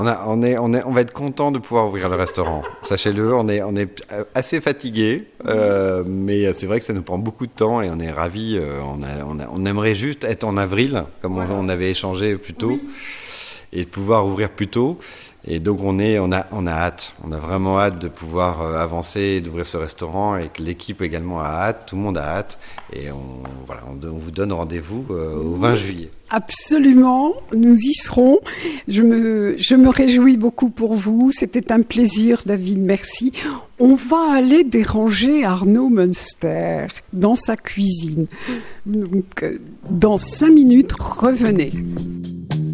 On va être content de pouvoir ouvrir le restaurant. Sachez-le, on est assez fatigué, mais c'est vrai que ça nous prend beaucoup de temps et on est ravis. On aimerait juste être en avril, comme on avait échangé plus tôt, et de pouvoir ouvrir plus tôt. Et donc on a hâte. On a vraiment hâte de pouvoir avancer et d'ouvrir ce restaurant, et que l'équipe également a hâte. Tout le monde a hâte. Et on vous donne rendez-vous au 20 juillet. Absolument, nous y serons. Je me réjouis beaucoup pour vous. C'était un plaisir, David, merci. On va aller déranger Arnaud Münster dans sa cuisine. Donc, dans 5 minutes, revenez.